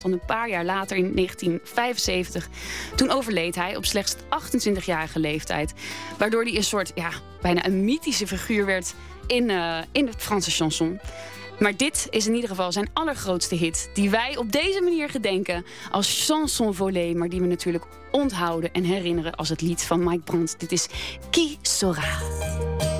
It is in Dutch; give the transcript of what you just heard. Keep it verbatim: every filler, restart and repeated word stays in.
Dan een paar jaar later, in negentien vijfenzeventig, toen overleed hij op slechts achtentwintigjarige leeftijd. Waardoor hij een soort, ja, bijna een mythische figuur werd in, uh, in het Franse chanson. Maar dit is in ieder geval zijn allergrootste hit, die wij op deze manier gedenken als chanson volée, maar die we natuurlijk onthouden en herinneren als het lied van Mike Brandt. Dit is Qui Saura.